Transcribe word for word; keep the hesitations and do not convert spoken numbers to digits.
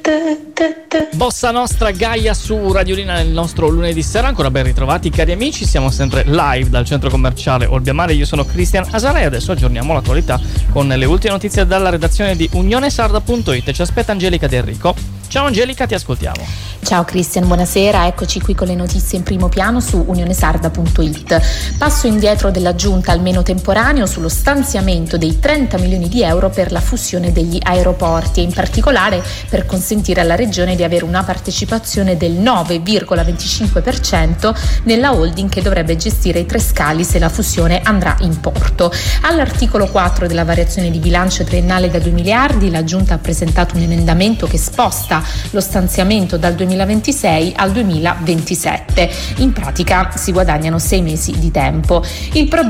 Bossa Nostra Gaia su Radiolina nel nostro lunedì sera. Ancora ben ritrovati cari amici, siamo sempre live dal centro commerciale Olbiamare. Io sono Cristian Asara e adesso aggiorniamo l'attualità con le ultime notizie dalla redazione di unione sarda punto it. Ci aspetta Angelica De Enrico. Ciao Angelica, ti ascoltiamo. Ciao Cristian, buonasera, eccoci qui con le notizie in primo piano su unione sarda punto it. Passo indietro della Giunta, almeno temporaneo, sullo stanziamento dei trenta milioni di euro per la fusione degli aeroporti e in particolare per consentire alla Regione di avere una partecipazione del nove virgola venticinque per cento nella holding che dovrebbe gestire i tre scali se la fusione andrà in porto. All'articolo quattro della variazione di bilancio triennale da due miliardi, la Giunta ha presentato un emendamento che sposta lo stanziamento dal duemilaventisei al duemilaventisette. In pratica si guadagnano sei mesi di tempo. Il problema